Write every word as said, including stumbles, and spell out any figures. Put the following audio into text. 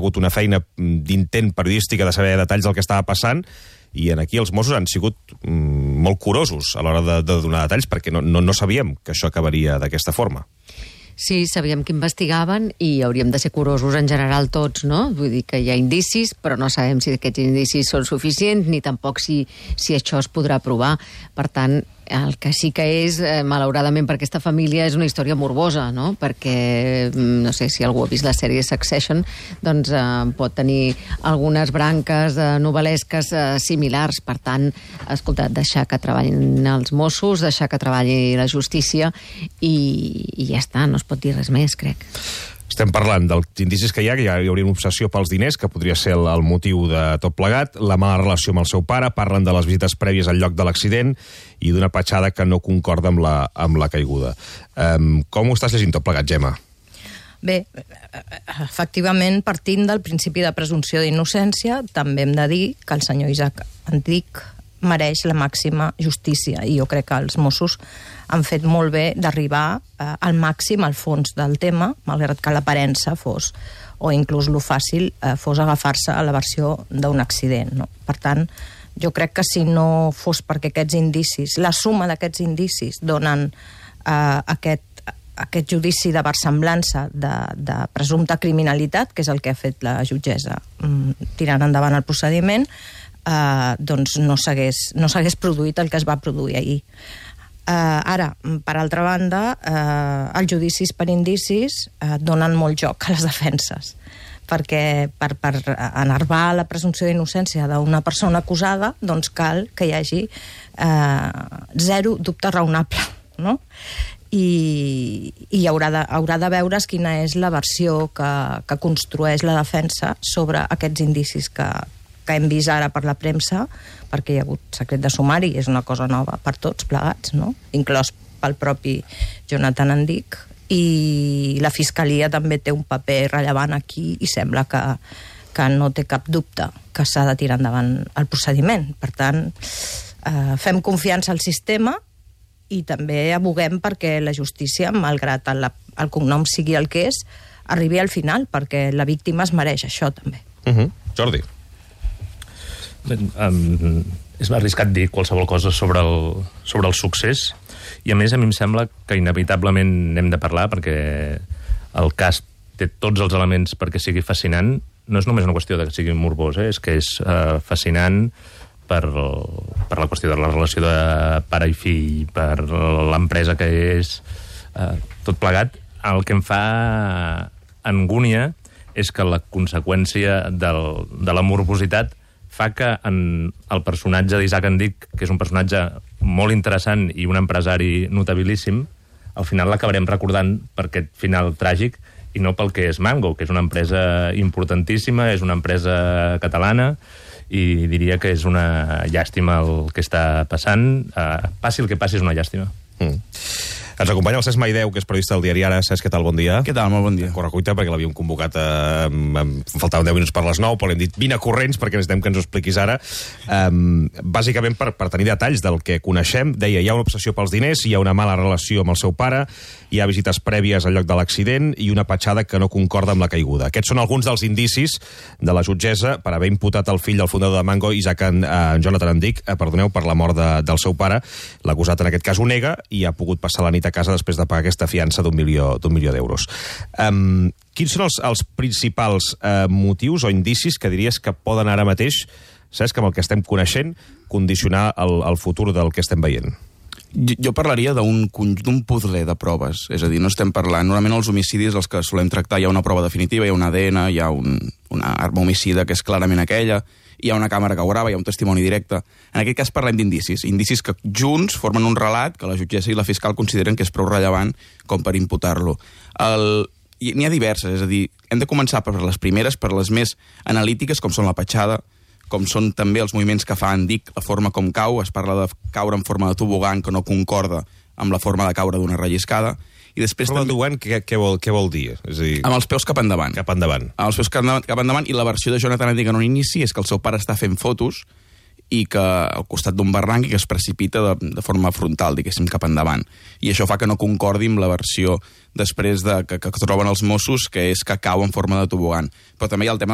hagut una feina d'intent periodística de saber detalls del que estava passant, i en aquí els Mossos han sigut mm, molt curosos a l'hora de, de donar detalls, perquè no, no, no sabíem que això acabaria d'aquesta forma. Sí, sabíem que investigaven i hauríem de ser curosos en general tots, no? Vull dir que hi ha indicis, però no sabem si aquests indicis són suficients ni tampoc si, si això es podrà provar. Per tant, el que sí que és, eh, malauradament per aquesta família, és una història morbosa, no? Perquè, no sé si algú ha vist la sèrie Succession, doncs eh, pot tenir algunes branques eh, novel·lesques eh, similars. Per tant, escolta, deixar que treballin els Mossos, deixar que treballi la justícia i, i ja està, no es pot dir res més, crec. Estem parlant dels indicis que hi ha, que hi hauria una obsessió pels diners, que podria ser el, el motiu de tot plegat, la mala relació amb el seu pare, parlen de les visites prèvies al lloc de l'accident i d'una petjada que no concorda amb la, amb la caiguda. Um, com ho estàs llegint tot plegat, Gemma? Bé, efectivament, partint del principi de presumpció d'innocència, també hem de dir que el senyor Isaac Andic mereix la màxima justícia, i jo crec que els Mossos han fet molt bé d'arribar eh, al màxim al fons del tema, malgrat que l'aparença fos, o inclús lo fàcil, eh, fos agafar-se a la versió d'un accident, no? Per tant, jo crec que si no fos perquè aquests indicis, la suma d'aquests indicis donen eh, aquest, aquest judici de versemblança de, de presumpta criminalitat, que és el que ha fet la jutgessa mm, tirant endavant el procediment, Uh, doncs no s'hagués no s'hagués produït el que es va produir ahir. Uh, ara, per altra banda, uh, els judicis per indicis uh, donen molt joc a les defenses, perquè per, per enervar la presumpció d'innocència d'una persona acusada, doncs cal que hi hagi uh, zero dubte raonable, no? I, i haurà, de, haurà de veure's quina és la versió que, que construeix la defensa sobre aquests indicis que que hem vist ara per la premsa, perquè hi ha hagut secret de sumari, és una cosa nova per tots plegats, no? Inclòs pel propi Jonathan Andic, i la Fiscalia també té un paper rellevant aquí i sembla que, que no té cap dubte que s'ha de tirar endavant el procediment. Per tant, eh, fem confiança al sistema i també aboguem perquè la justícia, malgrat el, el cognom sigui el que és, arribi al final, perquè la víctima es mereix això també. Uh-huh. Jordi. Um, és arriscat dir qualsevol cosa sobre el, sobre el succés, i a més a mi em sembla que inevitablement n'hem de parlar, perquè el cas té tots els elements perquè sigui fascinant. No és només una qüestió de que sigui morbós, eh? És que és uh, fascinant per, per la qüestió de la relació de pare i fill, per l'empresa que és, uh, tot plegat. El que em fa angúnia és que la conseqüència del, de la morbositat fa que en el personatge d'Isaac Andic, que és un personatge molt interessant i un empresari notabilíssim, al final l'acabarem recordant per aquest final tràgic i no pel que és Mango, que és una empresa importantíssima, és una empresa catalana, i diria que és una llàstima el que està passant. Uh, passi el que passi, és una llàstima. Mm. Ens acompanya el Cesc Maideu, que és periodista del diari Ara. Cesc, què tal? Bon dia. Què tal? Molt bon dia. Correcuita, perquè l'havíem convocat a... faltaven deu minuts per les nou, però l'hem dit vine corrents perquè necessitem que ens ho expliquis ara. Um, bàsicament per, per tenir detalls del que coneixem. Deia, hi ha una obsessió pels diners, hi ha una mala relació amb el seu pare, hi ha visites prèvies al lloc de l'accident i una petjada que no concorda amb la caiguda. Aquests són alguns dels indicis de la jutgessa per haver imputat el fill del fundador de Mango, Isaac en, uh, Jonathan Andic, uh, perdoneu, per la mort de, del seu pare. L'acusat en aquest cas ho nega i ha pogut passar la nit a casa després de pagar aquesta fiança d'un milió, d'un milió d'euros. Um, quins són els, els principals uh, motius o indicis que diries que poden ara mateix, saps, que amb el que estem coneixent, condicionar el, el futur del que estem veient? Jo, jo parlaria d'un d'un puzzle de proves, és a dir, no estem parlant... Normalment els homicidis, els que solem tractar, hi ha una prova definitiva, hi ha un A D N, hi ha un, una arma homicida que és clarament aquella, hi ha una càmera que ho grava, hi ha un testimoni directe. En aquest cas parlem d'indicis, indicis que junts formen un relat que la jutgessa i la fiscal consideren que és prou rellevant com per imputar-lo. El... N'hi ha diverses, és a dir, hem de començar per les primeres, per les més analítiques, com són la petjada, com són també els moviments que fa Andic, la forma com cau, es parla de caure en forma de tobogan que no concorda amb la forma de caure d'una relliscada. I després forma també... de tobogan, què, què, vol, què vol dir? És a dir... Amb els peus cap endavant. Cap endavant. Amb els peus cap endavant, cap endavant, i la versió de Jonathan Andic en un inici és que el seu pare està fent fotos i que al costat d'un barranc i que es precipita de, de forma frontal, diguéssim, cap endavant. I això fa que no concordi amb la versió després de, que, que troben els Mossos, que és que cau en forma de tobogan. Però també hi ha el tema